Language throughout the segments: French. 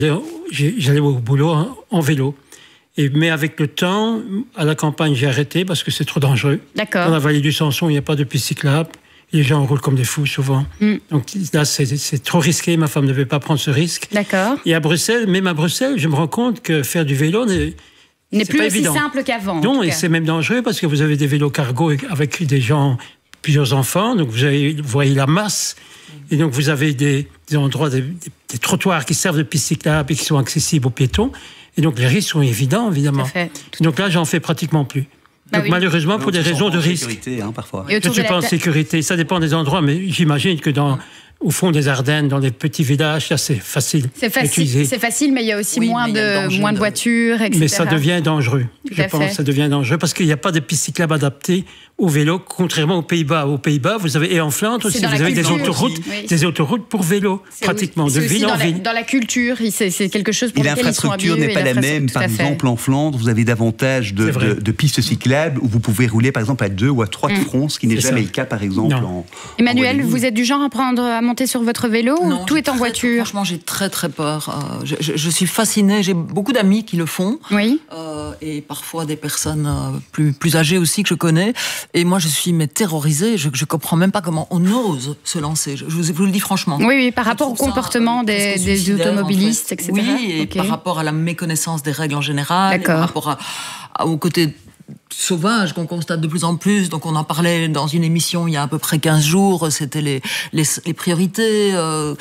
J'allais au boulot en vélo. Mais avec le temps, à la campagne, j'ai arrêté parce que c'est trop dangereux. D'accord. Dans la vallée du Samson, il n'y a pas de piste cyclable. Les gens roulent comme des fous souvent. Donc là, c'est trop risqué. Ma femme ne veut pas prendre ce risque. D'accord. Et à Bruxelles, je me rends compte que faire du vélo n'est plus pas aussi évident. simple qu'avant. Non, et c'est même dangereux parce que vous avez des vélos cargo avec des gens, plusieurs enfants. Donc vous voyez la masse. Et donc vous avez des endroits, des trottoirs qui servent de piste cyclable et qui sont accessibles aux piétons. Et donc les risques sont évidents, évidemment. Donc là, j'en fais pratiquement plus. Donc malheureusement, pour des raisons de risque. Parfois. Je ne suis pas en sécurité. Ça dépend des endroits, mais j'imagine que au fond des Ardennes, dans des petits villages, là, c'est facile. C'est facile, mais il y a aussi moins de voitures, etc. Mais ça devient dangereux. Je pense que ça devient dangereux parce qu'il n'y a pas de pistes cyclables adaptées au vélo, contrairement aux Pays-Bas. Aux Pays-Bas, et en Flandre aussi, vous avez des autoroutes pour vélo, pratiquement, de ville en ville. Dans la culture, c'est quelque chose pour lequel ils sont habitués. L'infrastructure n'est pas la même. Par exemple, en Flandre, vous avez davantage de pistes cyclables où vous pouvez rouler, par exemple, à 2 ou à 3 de front, ce qui n'est jamais le cas, par exemple, Emmanuel, vous êtes du genre à monter sur votre vélo ou tout est en voiture? Franchement, j'ai très très peur. Je suis fascinée. J'ai beaucoup d'amis qui le font. Oui. Et parfois des personnes plus âgées aussi que je connais. Et moi, je suis terrorisée. Je comprends même pas comment on ose se lancer. Je vous le dis franchement. Oui, par rapport au comportement des automobilistes, etc. Oui, et par rapport à la méconnaissance des règles en général. Par rapport au côté sauvage qu'on constate de plus en plus. Donc on en parlait dans une émission il y a à peu près 15 jours, c'était les priorités,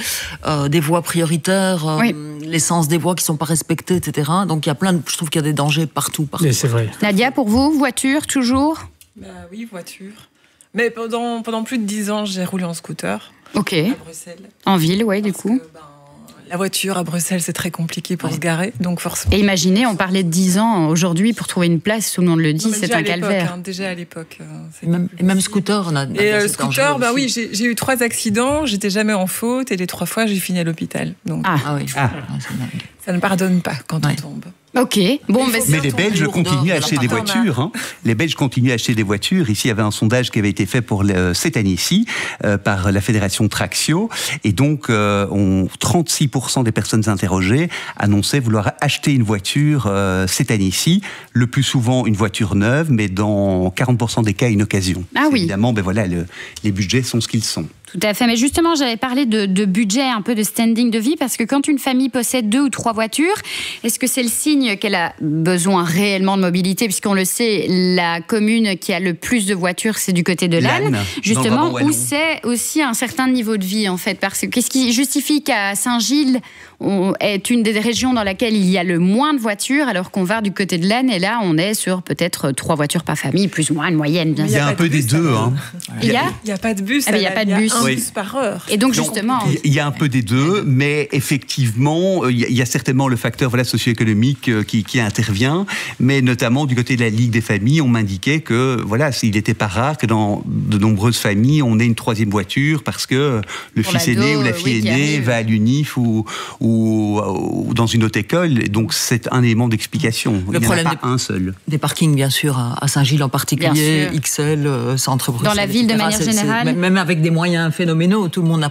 des voies prioritaires, l'essence des voies qui ne sont pas respectées, etc. Donc il y a je trouve qu'il y a des dangers partout. Mais c'est vrai. Nadia, pour vous, voiture, toujours? Oui, voiture. Mais pendant plus de 10 ans, j'ai roulé en scooter. Ok. À Bruxelles. En ville, oui, du coup. La voiture à Bruxelles, c'est très compliqué pour se garer, donc forcément. Et imaginez, on parlait de 10 ans, aujourd'hui, pour trouver une place, tout le monde le dit, c'est un calvaire. Déjà à l'époque. Et même scooter, on a. Et scooter, oui, j'ai eu 3 accidents, j'étais jamais en faute, et les 3 fois, j'ai fini à l'hôpital. Donc, ça ne pardonne pas quand on tombe. Ok. Bon, mais les Belges continuent à acheter des voitures. Les Belges continuent à acheter des voitures. Ici, il y avait un sondage qui avait été fait pour cette année-ci par la fédération Traxio. Et donc, 36% des personnes interrogées annonçaient vouloir acheter une voiture cette année-ci. Le plus souvent, une voiture neuve, mais dans 40% des cas, une occasion. Évidemment, les budgets sont ce qu'ils sont. Tout à fait. Mais justement, j'avais parlé de budget, un peu de standing de vie, parce que quand une famille possède 2 ou 3 voitures, est-ce que c'est le signe qu'elle a besoin réellement de mobilité? Puisqu'on le sait, la commune qui a le plus de voitures, c'est du côté de Lannes, justement, où c'est aussi un certain niveau de vie, en fait. Parce que qu'est-ce qui justifie qu'à Saint-Gilles est une des régions dans laquelle il y a le moins de voitures, alors qu'on va du côté de Lannes, et là, on est sur peut-être 3 voitures par famille, plus ou moins une moyenne, bien sûr. Il y a un peu des deux. Il n'y a pas de bus. Il n'y a pas de bus. Un bus par heure. Et donc, justement... Il y a un peu des deux, mais effectivement, il y a certainement le facteur socio-économique qui intervient, mais notamment du côté de la Ligue des familles, on m'indiquait que, il n'était pas rare que dans de nombreuses familles, on ait une 3e voiture parce que le fils aîné ou la fille aînée va à l'UNIF ou dans une autre école. Donc, c'est un élément d'explication. Il n'y en a pas un seul. Des parkings, bien sûr, à Saint-Gilles en particulier, XL, centre Bruxelles. Dans la ville, de manière générale. Même avec des moyens phénoménaux, tout le monde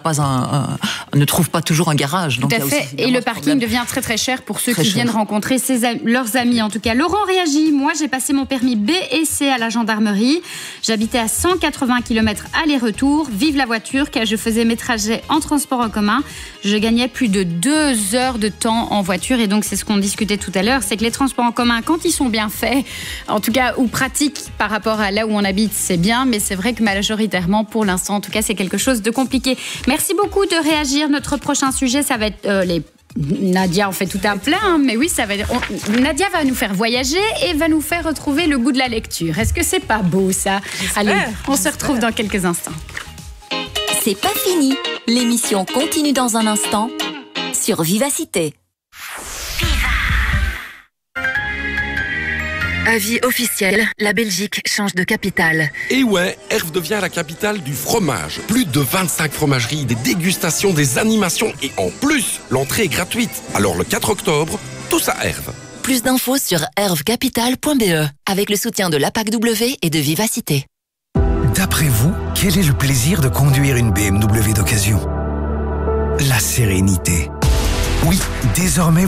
ne trouve pas toujours un garage. Tout à fait. Et le parking devient très très cher pour ceux qui viennent rencontrer leurs amis. En tout cas, Laurent réagit. Moi, j'ai passé mon permis B et C à la gendarmerie. J'habitais à 180 km aller-retour. Vive la voiture, car je faisais mes trajets en transport en commun. Je gagnais plus de 2 heures de temps en voiture. Et donc, c'est ce qu'on discutait tout à l'heure. C'est que les transports en commun, quand ils sont bien faits, en tout cas, ou pratiques par rapport à là où on habite, c'est bien. Mais c'est vrai que majoritairement, pour l'instant, en tout cas, c'est quelque chose de compliqué. Merci beaucoup de réagir. Notre prochain sujet, ça va être Nadia en fait tout un plein, mais oui, ça va. Nadia va nous faire voyager et va nous faire retrouver le goût de la lecture. Est-ce que c'est pas beau ça? Allez, on se retrouve dans quelques instants. C'est pas fini. L'émission continue dans un instant sur Vivacité. Avis officiel, la Belgique change de capitale. Et ouais, Herve devient la capitale du fromage. Plus de 25 fromageries, des dégustations, des animations et en plus, l'entrée est gratuite. Alors le 4 octobre, tous à Herve. Plus d'infos sur hervecapital.be avec le soutien de l'APAC-W et de Vivacité. D'après vous, quel est le plaisir de conduire une BMW d'occasion? La sérénité. Oui, désormais,